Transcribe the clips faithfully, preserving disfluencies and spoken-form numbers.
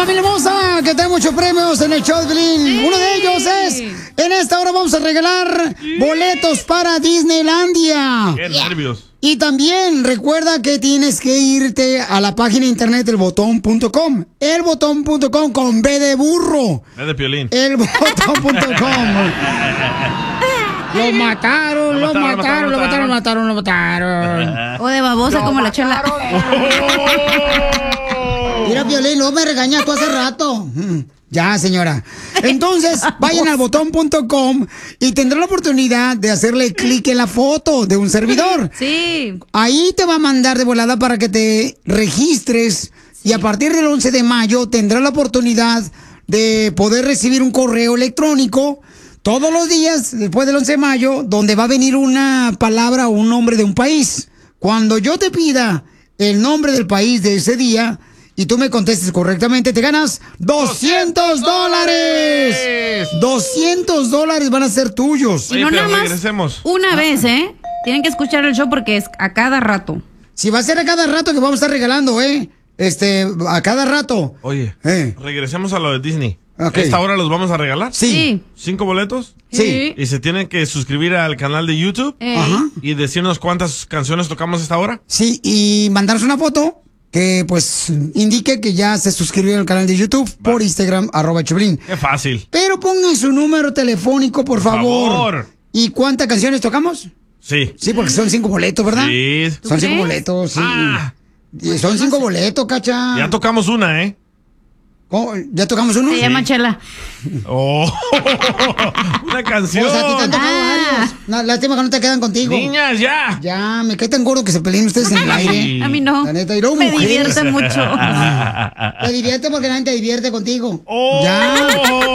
familia hermosa, que tengo muchos premios en el show de Piolín. Sí. Uno de ellos es, en esta hora vamos a regalar sí. boletos para Disneylandia. Qué yeah. nervios. Y también recuerda que tienes que irte a la página de internet el botón punto com. el botón punto com con B de burro. B de Piolín. el botón punto com. Lo mataron, lo mataron, lo mataron, lo mataron, lo mataron. O de babosa como la Chela. Mira, Piolín, no me regañas tú hace rato. Ya, señora. Entonces, vayan al botón punto com y tendrán la oportunidad de hacerle clic en la foto de un servidor. Sí. Ahí te va a mandar de volada para que te registres sí. y a partir del once de mayo tendrás la oportunidad de poder recibir un correo electrónico todos los días después del once de mayo donde va a venir una palabra o un nombre de un país. Cuando yo te pida el nombre del país de ese día y tú me contestes correctamente, te ganas doscientos dólares. doscientos dólares van a ser tuyos. Y no nada más una vez, ¿eh? Tienen que escuchar el show porque es a cada rato. Si va a ser a cada rato que vamos a estar regalando, ¿eh? Este, a cada rato. Oye, eh. regresemos a lo de Disney. Okay. ¿Esta hora los vamos a regalar? Sí. ¿Cinco boletos? Sí. ¿Y se tienen que suscribir al canal de YouTube? Eh. Ajá. ¿Y decirnos cuántas canciones tocamos esta hora? Sí, y mandarnos una foto que pues indique que ya se suscribió al canal de YouTube Va. por Instagram, arroba Choplin. Qué fácil. Pero pongan su número telefónico, por, por favor. favor. ¿Y cuántas canciones tocamos? Sí. Sí, porque son cinco boletos, ¿verdad? Sí. Son cinco boletos, sí. Ah, son cinco boletos, cacha. Ya tocamos una, ¿eh? ¿Cómo? ¿Ya tocamos uno? Se llama sí. Chela. Oh, una canción. O sea, a ti te han tocado ah. varios. No, lástima que no te quedan contigo. Niñas, ya. Ya, me cae tan gordo que se peleen ustedes en el aire. A mí no. La neta, y luego me mujeres. divierte mucho. Te divierte porque nadie te divierte contigo. Oh. Ya.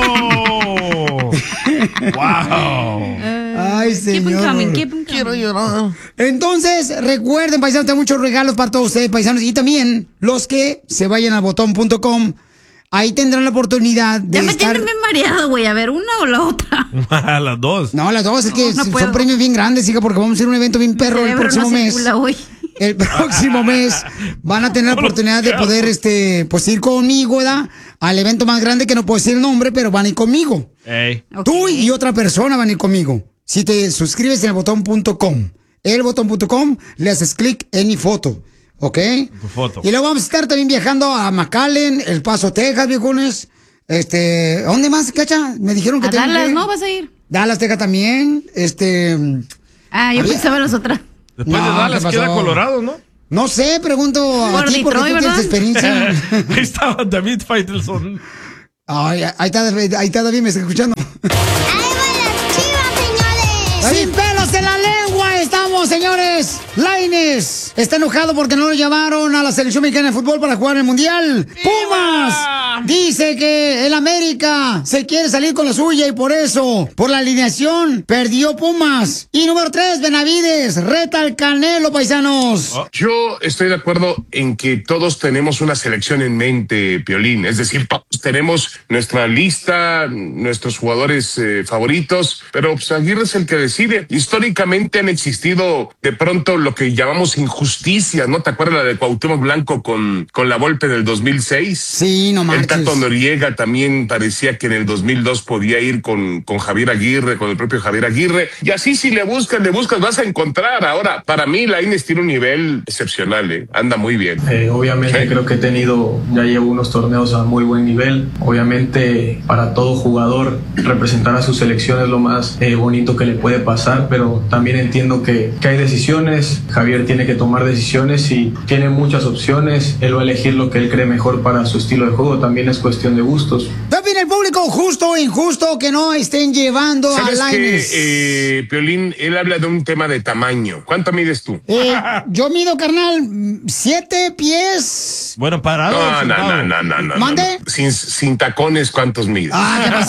Wow. Ay, señor. Keep coming, keep coming. Quiero llorar. Entonces, recuerden, paisanos, tengo muchos regalos para todos ustedes, paisanos. Y también los que se vayan a botón punto com. Ahí tendrán la oportunidad de ya me estar... tienen bien mareado, güey. A ver, ¿una o la otra? Las dos. No, las dos. Es que no, no son puedo. premios bien grandes, hija, porque vamos a hacer un evento bien perro el próximo mes. Hoy. El próximo mes van a tener la oportunidad de poder, este, pues ir conmigo, ¿verdad? Al evento más grande que no puedo decir el nombre, pero van a ir conmigo. Hey. Tú Okay. y otra persona van a ir conmigo. Si te suscribes en el botón punto com, el botón punto com, le haces clic en mi foto. ¿Ok? Tu foto. Y luego vamos a estar también viajando a McAllen, El Paso, Texas, viejones. Este, ¿dónde más, cacha? Me dijeron que a tengo Dallas, que... ¿no? ¿Vas a ir? Dallas, Texas también. Este... Ah, yo había... pensaba las otras. Después no, de Dallas queda Colorado, ¿no? No sé, pregunto a ti porque tú tienes experiencia. Ahí estaba David Faitelson. Ay, ahí está, ahí está David, me está escuchando. ¡Ahí van las Chivas, señores! ¡Sin pelos en la lengua estamos, señores! Lainez está enojado porque no lo llamaron a la selección mexicana de fútbol para jugar en el Mundial. ¡Pumas! Dice que el América se quiere salir con la suya y por eso, por la alineación, perdió Pumas. Y número tres, Benavides, reta al Canelo, paisanos. Oh. Yo estoy de acuerdo en que todos tenemos una selección en mente, Piolín. Es decir, todos tenemos nuestra lista, nuestros jugadores eh, favoritos, pero pues, Aguirre es el que decide. Históricamente han existido de pronto lo que llamamos injusticias, ¿no? ¿Te acuerdas la de Cuauhtémoc Blanco con, con la Volpe del dos mil seis? Sí, no manches. El Tato Noriega también parecía que en el dos mil dos podía ir con, con Javier Aguirre, con el propio Javier Aguirre. Y así si le buscas, le buscas, vas a encontrar. Ahora, para mí, Lainez tiene un nivel excepcional, ¿eh? Anda muy bien. Eh, obviamente ¿Sí? creo que he tenido, ya llevo unos torneos a muy buen nivel. Obviamente para todo jugador representar a su selección es lo más eh, bonito que le puede pasar, pero también entiendo que, que hay decisiones. Javier tiene que tomar decisiones y tiene muchas opciones. Él va a elegir lo que él cree mejor para su estilo de juego. También es cuestión de gustos. También el público, justo o injusto, que no estén llevando a Lainez. Eh, Piolín, él habla de un tema de tamaño. ¿Cuánto mides tú? Eh, yo mido, carnal, siete pies. Bueno, parado. No, no, no, no, no, no. ¿Mande? No. Sin, sin tacones, ¿cuántos mides? Ah, ¿qué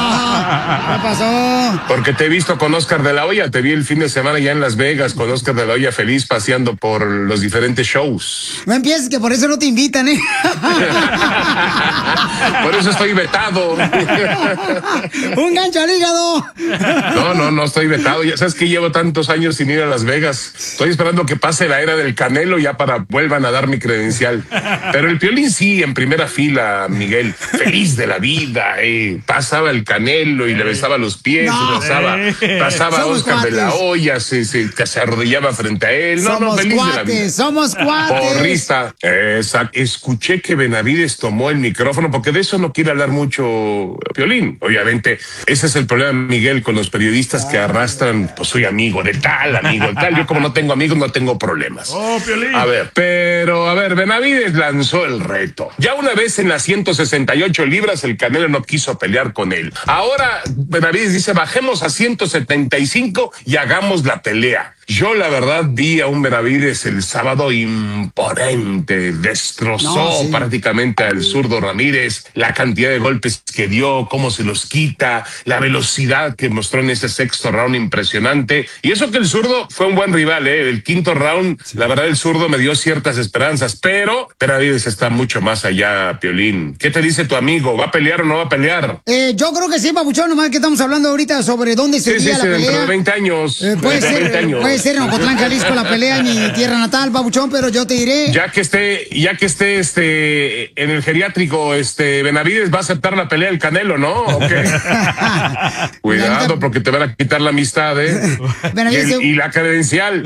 pasó? ¿Qué pasó? Porque te he visto con Oscar de la Hoya. Te vi el fin de semana ya en Las Vegas con Oscar de la Hoya feliz paseando por los diferentes shows. No empieces, que por eso no te invitan, ¿eh? Por eso estoy vetado. vetado. Un gancho al hígado. No, no, no estoy vetado. Ya sabes que llevo tantos años sin ir a Las Vegas. Estoy esperando que pase la era del Canelo ya para vuelvan a dar mi credencial. Pero el Piolín sí, en primera fila, Miguel, feliz de la vida. Eh. Pasaba el Canelo y le besaba los pies, No. pasaba, pasaba a Somos Oscar de la cuates. Hoya, se, se, se arrodillaba frente a él. No, no, Somos feliz de la vida. cuates, somos cuates. Porrista. Esa- escuché que Benavides tomó el micrófono, porque de eso no quiere hablar mucho Piolín. Obviamente, ese es el problema, Miguel, con los periodistas que arrastran, pues soy amigo de tal, amigo de tal. Yo como no tengo amigos, no tengo problemas. Oh, Piolín. A ver, pero a ver, Benavides lanzó el reto. Ya una vez en las ciento sesenta y ocho libras, el Canelo no quiso pelear con él. Ahora Benavides dice, bajemos a ciento setenta y cinco y hagamos la pelea. Yo la verdad vi a un Benavides el sábado imponente, destrozó No, sí. prácticamente al zurdo Ramírez, la cantidad de golpes que dio, cómo se los quita, la velocidad que mostró en ese sexto round impresionante. Y eso que el zurdo fue un buen rival, ¿eh? El quinto round, la verdad el zurdo me dio ciertas esperanzas, pero Benavides está mucho más allá, Piolín. ¿Qué te dice tu amigo? ¿Va a pelear o no va a pelear? Eh, yo creo que sí, papuchón, nomás que estamos hablando ahorita sobre dónde Sí, sí, sería sí, la dentro pelea. de veinte años. Eh, puede dentro de ser, veinte años. puede ser en Ocotlán, Jalisco, la pelea en mi tierra natal, papuchón, pero yo te diré. Ya que esté, ya que esté este en el geriátrico, este Benavides va a aceptar la pelea del Canelo, ¿no? ¿O qué? Cuidado, porque te van a quitar la amistad, ¿eh? Y, Benavides, el- y la credencial.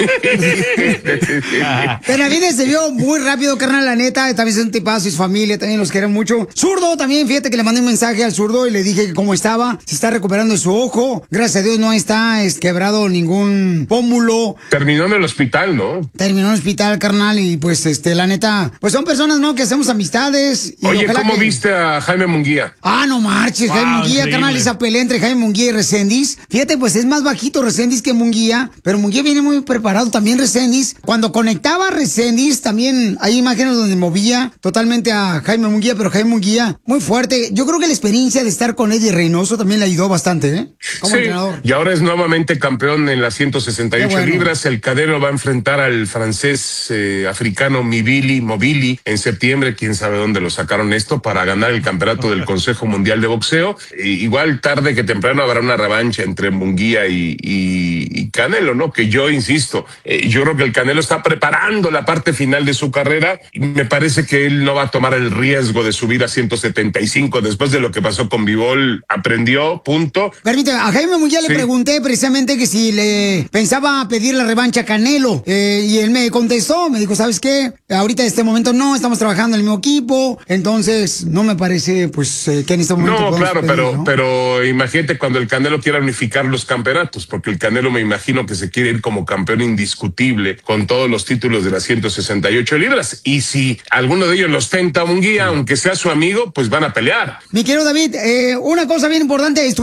Benavides se vio muy rápido, carnal, la neta. También es un tipazo y su familia también los quieren mucho. Zurdo también, fíjate que le mandé un mensaje al zurdo y le dije que cómo estaba. Se está recuperando de su ojo. Gracias a Dios no está es, quebrado ningún pómulo. Terminó en el hospital, ¿no? Terminó en el hospital, carnal, y pues, este, la neta, pues son personas, ¿no? Que hacemos amistades. Y Oye, ojalá ¿cómo que- viste a Jaime Munguía? Ah, no marches, Wow, Jaime Munguía, increíble. carnal, esa pelea entre Jaime Munguía y Reséndiz. Fíjate, pues es más bajito Reséndiz que Munguía, pero Munguía viene muy preparado también Reséndiz. Cuando conectaba a Reséndiz, también hay imágenes donde movía totalmente a Jaime Munguía, pero Jaime Munguía muy fuerte. Yo creo que la experiencia de estar con Eddie Reynoso también le ayudó bastante, ¿eh? Como Sí, entrenador. y ahora es nuevamente campeón en las ciento sesenta y ocho Qué bueno. libras. El Canelo va a enfrentar al francés eh, africano Mibili Mobili en septiembre. Quién sabe dónde lo sacaron esto para ganar el campeonato del Consejo Mundial de Boxeo. E igual tarde que temprano habrá una revancha entre Munguía y, y, y Canelo, ¿no? Que yo insisto, eh, yo creo que el Canelo está preparando la parte final de su carrera y me parece que él no va a tomar el riesgo de subir a ciento setenta y cinco después de lo que pasó con Bivol. Aprendió, punto. Permíteme, a Jaime Munguía le Sí. pregunté precisamente que si le pensaba pedir la revancha a Canelo, eh, y él me contestó, me dijo, ¿sabes qué? Ahorita en este momento no, estamos trabajando en el mismo equipo, entonces no me parece, pues, eh, que en este momento No, podemos claro, pedir, pero, ¿no? pero imagínate cuando el Canelo quiera unificar los campeonatos, porque el Canelo me imagino que se quiere ir como campeón indiscutible con todos los títulos de las ciento sesenta y ocho libras. Y si alguno de ellos los tenta a un guía, aunque sea su amigo, pues van a pelear. Mi querido David, eh, una cosa bien importante,